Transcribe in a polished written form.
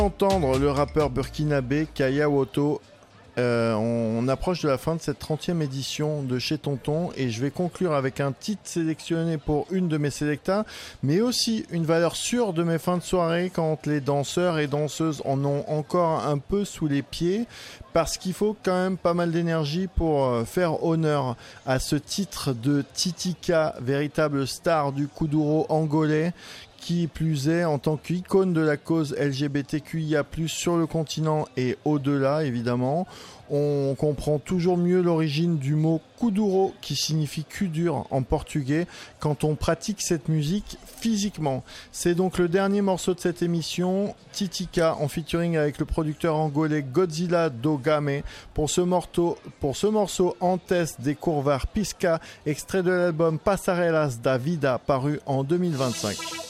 Entendre le rappeur burkinabé Kaya Woto. On approche de la fin de cette 30e édition de Chez Tonton et je vais conclure avec un titre sélectionné pour une de mes sélectas, mais aussi une valeur sûre de mes fins de soirée quand les danseurs et danseuses en ont encore un peu sous les pieds, parce qu'il faut quand même pas mal d'énergie pour faire honneur à ce titre de Titika, véritable star du kuduro angolais, qui plus est en tant qu'icône de la cause LGBTQIA+, sur le continent et au-delà évidemment. On comprend toujours mieux l'origine du mot kuduro qui signifie cul dur en portugais quand on pratique cette musique physiquement. C'est donc le dernier morceau de cette émission, Titika en featuring avec le producteur angolais Godzilla Dogame pour ce morceau Antes de Curvar Pisca, extrait de l'album Passarelas da Vida paru en 2025.